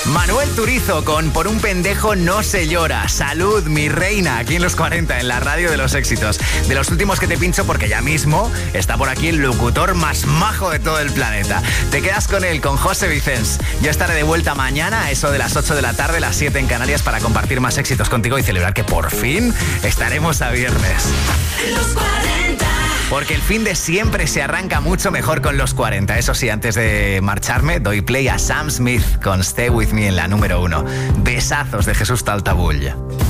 Manuel Turizo con Por un pendejo no se llora. Salud, mi reina, aquí en los 40, en la radio de los éxitos. De los últimos que te pincho porque ya mismo está por aquí el locutor más majo de todo el planeta. Te quedas con él, con José Vicens. Yo estaré de vuelta mañana a eso de las 8 de la tarde, las 7 en Canarias, para compartir más éxitos contigo y celebrar que por fin estaremos a viernes. Los 40. Porque el fin de siempre se arranca mucho mejor con los 40. Eso sí, antes de marcharme, doy play a Sam Smith con Stay With Me en la número 1. Besazos de Jesús Taltabull.